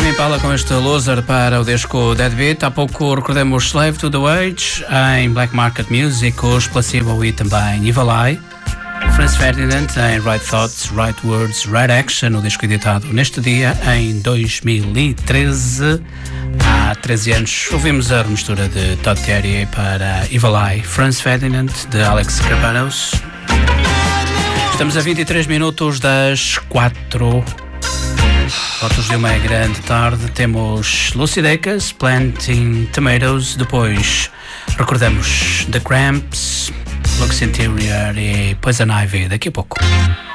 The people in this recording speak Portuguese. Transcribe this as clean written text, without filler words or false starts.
Tame Impala com este loser para o disco Deadbeat. Há pouco recordamos Slave to the Age em Black Market Music, os Placebo e também Evil Eye. Franz Ferdinand em Right Thoughts, Right Words, Right Action, o disco editado neste dia em 2013. Há 13 anos ouvimos a remistura de Todd Terry para Evil Eye, Franz Ferdinand de Alex Carbanos. Estamos a 23 minutos das 4. Fotos de uma grande tarde. Temos Lucy Dacus, Planting Tomatoes. Depois recordamos The Cramps, Lux Interior e Poison Ivy daqui a pouco.